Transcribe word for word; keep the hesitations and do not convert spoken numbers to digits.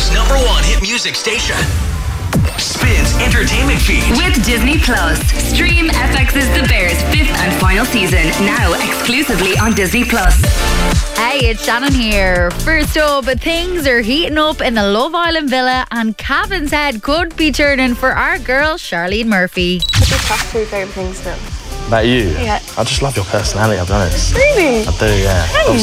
Toronto's number one hit music station. Spins entertainment feed. With Disney Plus. Stream F X's The Bears fifth and final season. Now exclusively on Disney Plus. Hey, it's Shannon here. First up, things are heating up in the Love Island villa and Cavan's head could be turning for our girl Charlene Murphy. What's your top three favourite things now? About you? Yeah. I just love your personality, I'll be honest. Really? I do, yeah. Hey.